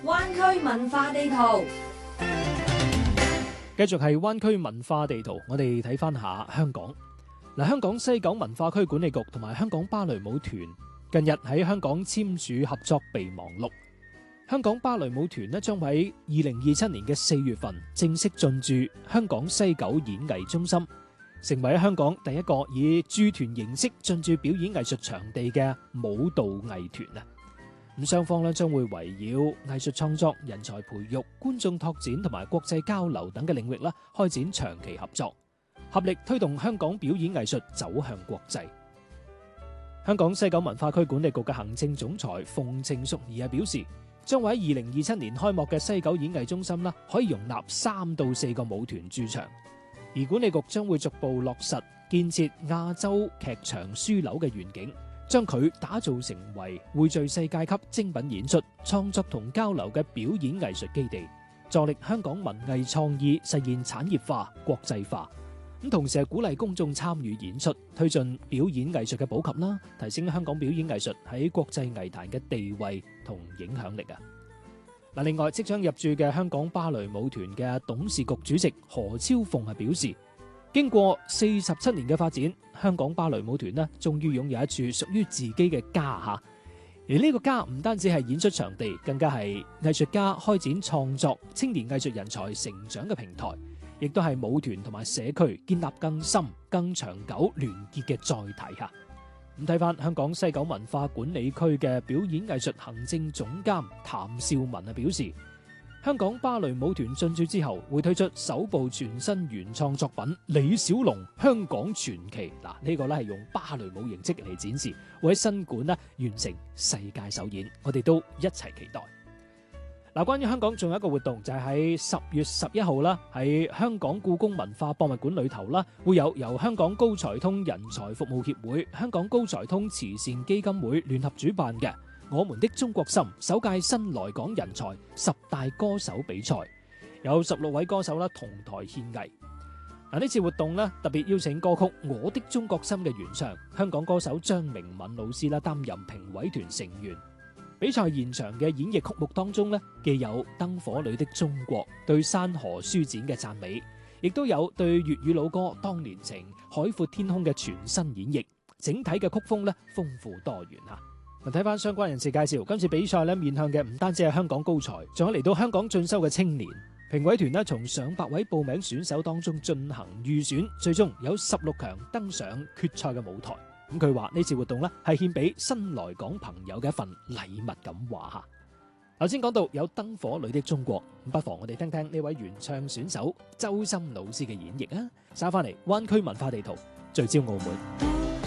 灣區文化地圖， 繼續係灣區文化地圖，我哋睇翻下香港。香港西九文化區管理局同埋香港芭蕾舞團近日喺香港簽署合作備忘錄。香港芭蕾舞團將喺2027年嘅4月份正式進駐香港西九演藝中心，成為香港第一個以駐團形式進駐表演藝術場地嘅舞蹈藝團啊！咁雙方將會圍繞藝術創作、人才培育、觀眾拓展同埋國際交流等嘅領域開展長期合作，合力推動香港表演藝術走向國際。香港西九文化區管理局嘅行政總裁馮程淑儀表示，將會喺2027年開幕嘅西九演藝中心可以容納3到4個舞團駐場，而管理局將會逐步落實建設亞洲劇場樞紐嘅願景，將佢打造成為匯聚世界級精品演出、創作同交流嘅表演藝術基地，助力香港文藝創意實現產業化、國際化。同時係鼓勵公眾參與演出，推進表演藝術嘅普及啦，提升香港表演藝術喺國際藝壇嘅地位同影響力啊！另外，即將入駐嘅香港芭蕾舞團嘅董事局主席何超鳳表示，經過47年嘅發展，香港芭蕾舞團終於擁有一處屬於自己嘅家吓。而呢個家唔單止係演出場地，更加係藝術家開展創作、青年藝術人才成長嘅平台，亦都係舞團同埋社區建立更深、更長久聯結嘅載體下。咁睇翻香港西九文化管理區嘅表演藝術行政總監譚少文表示，香港芭蕾舞團進駐之後，會推出首部全新原創作品《李小龍香港傳奇》。呢個係用芭蕾舞形式嚟展示，會喺新館完成世界首演，我哋都一齊期待。關於香港仲有一個活動，就係喺10月11號喺香港故宮文化博物館裏頭會有由香港高才通人才服務協會、香港高才通慈善基金會聯合主辦嘅我們的中國心首屆新來港人才10大歌手比賽，有16位歌手同台獻藝。呢次活動特別邀請歌曲《我的中國心》嘅原唱香港歌手張明敏老師擔任評委團成員。比賽現場嘅演繹曲目當中既有燈火裏的中國對山河書展嘅讚美，亦都有對粵語老歌當年情、海闊天空嘅全新演繹。整體嘅曲風豐富多元吓。睇翻相關人士介紹，今次比賽面向嘅唔單止係香港高才，仲有嚟到香港進修嘅青年。評委團從上百位報名選手當中進行預選，最終有16強登上決賽嘅舞台。佢話呢次活動係獻俾新來港朋友嘅一份禮物咁話吓。頭先講到有燈火裏的中國，不妨我哋聽聽呢位原唱選手周深老師嘅演繹啊！稍翻嚟灣區文化地圖，聚焦澳門。